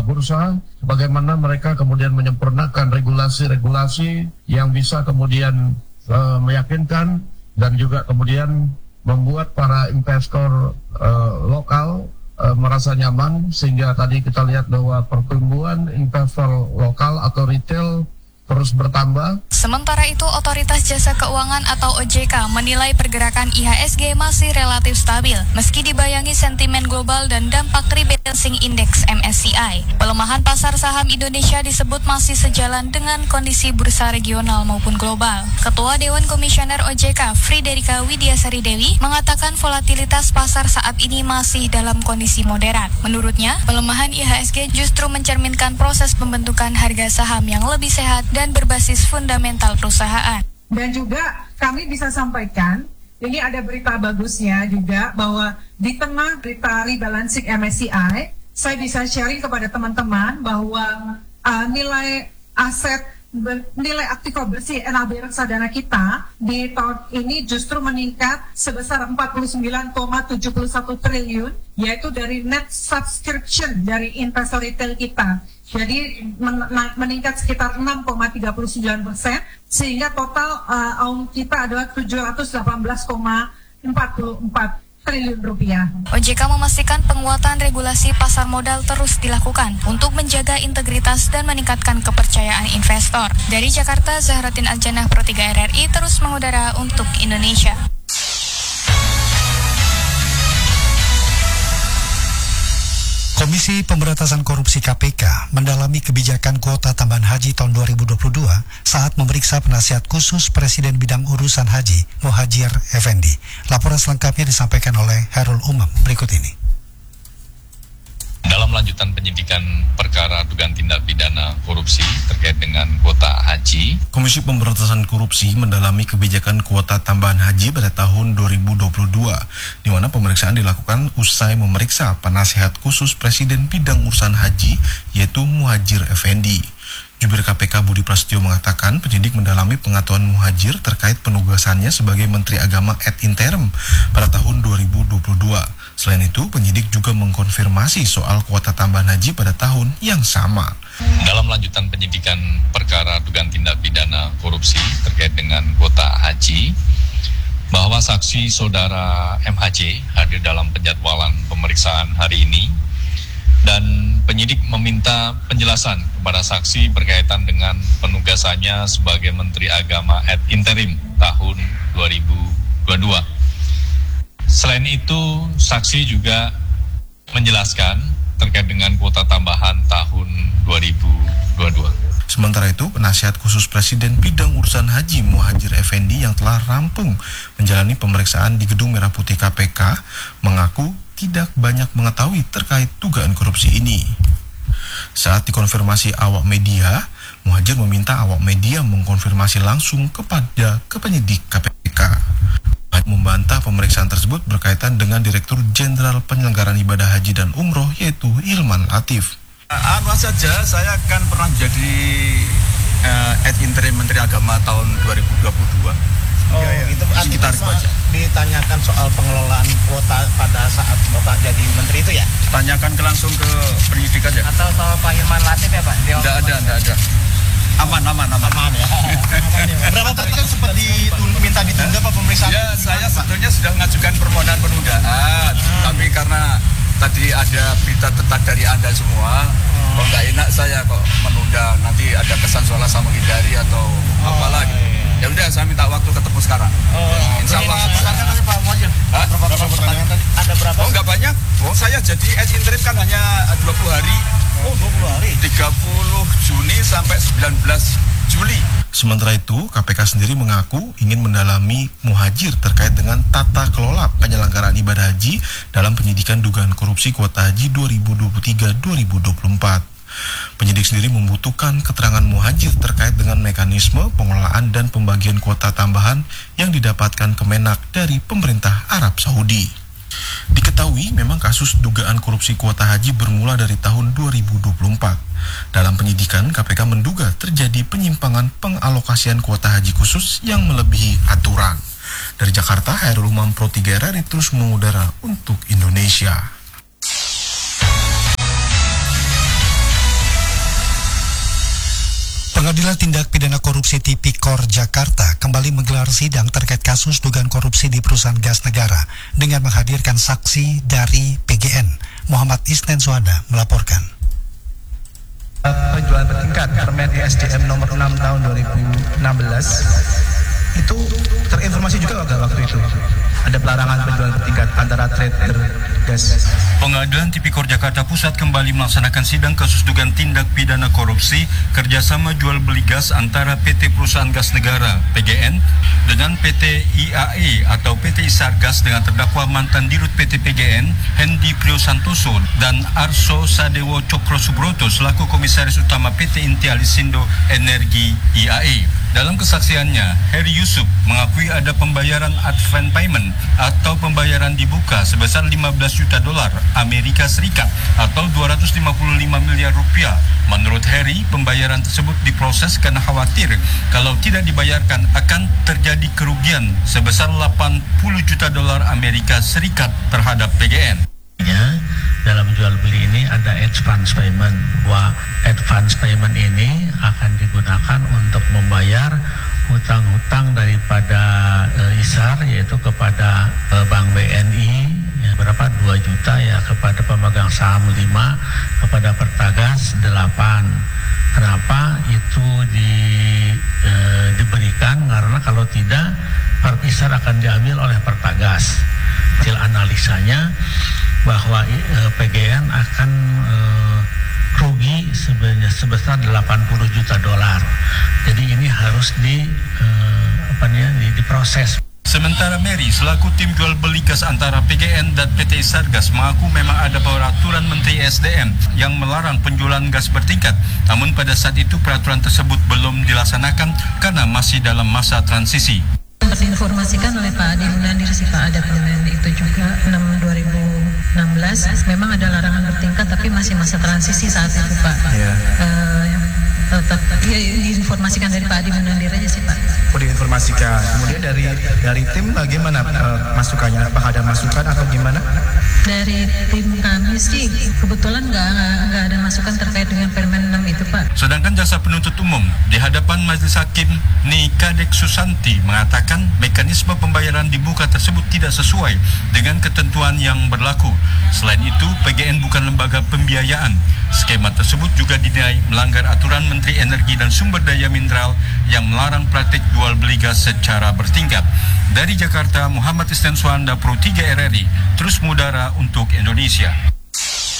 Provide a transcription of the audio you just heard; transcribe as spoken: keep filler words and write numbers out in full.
bursa, bagaimana mereka kemudian menyempurnakan regulasi-regulasi yang bisa kemudian uh, meyakinkan dan juga kemudian membuat para investor uh, lokal uh, merasa nyaman, sehingga tadi kita lihat bahwa pertumbuhan investor lokal atau retail terus bertambah. Sementara itu, Otoritas Jasa Keuangan atau O J K menilai pergerakan I H S G masih relatif stabil, meski dibayangi sentimen global dan dampak rebalancing indeks M S C I. Pelemahan pasar saham Indonesia disebut masih sejalan dengan kondisi bursa regional maupun global. Ketua Dewan Komisioner O J K, Friederika Widiasari Dewi, mengatakan volatilitas pasar saat ini masih dalam kondisi moderat. Menurutnya, pelemahan I H S G justru mencerminkan proses pembentukan harga saham yang lebih sehat dan berbasis fundamental perusahaan. Dan juga kami bisa sampaikan, ini ada berita bagusnya juga, bahwa di tengah berita rebalancing M S C I, saya bisa sharing kepada teman-teman bahwa uh, nilai aset, nilai aktiva bersih N A B reksadana kita di tahun ini justru meningkat sebesar empat puluh sembilan koma tujuh satu triliun, yaitu dari net subscription dari investor retail kita. Jadi meningkat sekitar enam koma tiga sembilan persen, sehingga total uh, A U M kita adalah tujuh ratus delapan belas koma empat empat triliun rupiah. O J K memastikan penguatan regulasi pasar modal terus dilakukan untuk menjaga integritas dan meningkatkan kepercayaan investor. Dari Jakarta, Zahratin Aljanah, Pro tiga R R I terus mengudara untuk Indonesia. Komisi Pemberantasan Korupsi K P K mendalami kebijakan kuota tambahan haji tahun dua ribu dua puluh dua saat memeriksa penasihat khusus Presiden bidang urusan haji, Muhadjir Effendi. Laporan selengkapnya disampaikan oleh Hairul Umam berikut ini. Dalam lanjutan penyidikan perkara dugaan tindak pidana korupsi terkait dengan kuota haji, Komisi Pemberantasan Korupsi mendalami kebijakan kuota tambahan haji pada tahun dua ribu dua puluh dua, di mana pemeriksaan dilakukan usai memeriksa penasihat khusus Presiden bidang urusan haji, yaitu Muhadjir Effendi. Jubir K P K Budi Prasetyo mengatakan penyidik mendalami pengetahuan Muhadjir terkait penugasannya sebagai Menteri Agama ad interim pada tahun dua ribu dua puluh dua. Selain itu, penyidik juga mengkonfirmasi soal kuota tambahan haji pada tahun yang sama. Dalam lanjutan penyidikan perkara dugaan tindak pidana korupsi terkait dengan kuota haji, bahwa saksi saudara M H J hadir dalam penjadwalan pemeriksaan hari ini, dan penyidik meminta penjelasan kepada saksi berkaitan dengan penugasannya sebagai Menteri Agama ad interim tahun dua ribu dua puluh dua. Selain itu, saksi juga menjelaskan terkait dengan kuota tambahan tahun dua ribu dua puluh dua. Sementara itu, penasihat khusus Presiden bidang urusan haji Muhadjir Effendi yang telah rampung menjalani pemeriksaan di Gedung Merah Putih K P K mengaku tidak banyak mengetahui terkait dugaan korupsi ini. Saat dikonfirmasi awak media, Muhadjir meminta awak media mengkonfirmasi langsung kepada ke penyidik K P K. Membantah pemeriksaan tersebut berkaitan dengan Direktur Jenderal Penyelenggaraan Ibadah Haji dan Umroh, yaitu Hilman Latif. Anu saja, saya kan pernah jadi uh, ad interim Menteri Agama tahun dua ribu dua puluh dua. Oh, ya, ya. Itu sekitar itu aja. Ditanyakan soal pengelolaan kuota pada saat Bapak jadi menteri itu ya? Tanyakan ke langsung ke penyidik aja. Atau soal Pak Hilman Latif ya Pak? Tidak ada, tidak ada. Aman, aman, aman. Aman ya. Aman ya. Berapa tadi kan sempat diminta ditunda Pak pemeriksaan? Ya, saya sebetulnya sudah mengajukan permohonan penundaan, hmm. tapi karena tadi ada berita tetap dari Anda semua, hmm. kok nggak enak saya kok menunda, nanti ada kesan seolah sama menghindari atau oh, apalah gitu. Iya. Ya udah, saya minta waktu ketemu sekarang. Oh, insya Allah. Pertanyaan tadi Pak Muhadjir. Berapa, berapa pertanyaan tadi? Ada berapa? Oh, nggak banyak. Oh, saya jadi ad interim kan hanya dua puluh hari. Oh, dua puluh hari. tiga puluh Juni sampai sembilan belas Juli. Sementara itu, K P K sendiri mengaku ingin mendalami Muhadjir terkait dengan tata kelola penyelenggaraan ibadah haji dalam penyidikan dugaan korupsi kuota haji dua ribu dua puluh tiga dua ribu dua puluh empat. Penyidik sendiri membutuhkan keterangan Muhadjir terkait dengan mekanisme pengelolaan dan pembagian kuota tambahan yang didapatkan Kemenak dari pemerintah Arab Saudi. Diketahui memang kasus dugaan korupsi kuota haji bermula dari tahun dua ribu dua puluh empat. Dalam penyidikan, K P K menduga terjadi penyimpangan pengalokasian kuota haji khusus yang melebihi aturan. Dari Jakarta, Hairul Umam, Pro tiga R R I terus mengudara untuk Indonesia. Pengadilan Tindak Pidana Korupsi Tipikor Jakarta kembali menggelar sidang terkait kasus dugaan korupsi di perusahaan gas negara dengan menghadirkan saksi dari P G N. Muhammad Isnen Suhanda melaporkan. Penjualan bertingkat Permen I S D M nomor enam tahun dua ribu enam belas itu terinformasi juga pada waktu itu ada pelarangan penjualan bertingkat antara trader gas. Pengadilan Tipikor Jakarta Pusat kembali melaksanakan sidang kasus dugaan tindak pidana korupsi kerjasama jual beli gas antara P T Perusahaan Gas Negara P G N dengan P T I A E atau P T Isargas dengan terdakwa mantan dirut P T P G N Hendy Priyosantoso dan Arso Sadewo Cokro Subroto selaku Komisaris Utama P T Inti Alisindo Energi I A E. Dalam kesaksiannya, Heri Yusuf mengakui ada pembayaran advance payment atau pembayaran dibuka sebesar lima belas juta dolar Amerika Serikat atau dua ratus lima puluh lima miliar rupiah. Menurut Heri, pembayaran tersebut diproses karena khawatir kalau tidak dibayarkan akan terjadi kerugian sebesar delapan puluh juta dolar Amerika Serikat terhadap P G N. Dalam jual beli ini ada advance payment. Wah, advance payment ini akan digunakan untuk membayar hutang-hutang daripada uh, I S A R yaitu kepada uh, Bank B N I ya, berapa dua juta ya, kepada pemegang saham lima, kepada Pertagas delapan. Kenapa itu di, uh, diberikan? Karena kalau tidak I S A R akan diambil oleh Pertagas. Hasil analisanya bahwa uh, P G N akan uh, rugi sebenarnya sebesar delapan puluh juta dolar. Jadi ini harus di uh, apa namanya di, diproses. Sementara Mary selaku tim jual beli gas antara P G N dan P T Isargas mengaku memang ada peraturan Menteri S D M yang melarang penjualan gas bertingkat. Namun pada saat itu peraturan tersebut belum dilaksanakan karena masih dalam masa transisi. Diinformasikan oleh Pak Adi Munandir sih Pak, ada permen itu juga enam dua ribu enam belas memang ada larangan bertingkat tapi masih masa transisi saat itu Pak. Ya. Uh, tetap ya, diinformasikan dari Pak Adi Munandir aja sih Pak. Oh, diinformasikan. Kemudian dari dari tim bagaimana uh, masukannya? Apakah ada masukan atau gimana? Dari tim kami sih kebetulan nggak nggak ada masukan terkait dengan Permen enam itu Pak. Sedangkan jaksa penuntut umum di hadapan Majelis Hakim Nikadek Susanti mengatakan mekanisme pembayaran dibuka tersebut tidak sesuai dengan ketentuan yang berlaku. Selain itu, P G N bukan lembaga pembiayaan. Skema tersebut juga dinilai melanggar aturan Menteri Energi dan Sumber Daya Mineral yang melarang praktik jual beli gas secara bertingkat. Dari Jakarta, Muhammad Isnen Suhanda, Pro tiga R R I, terus mengudara untuk Indonesia.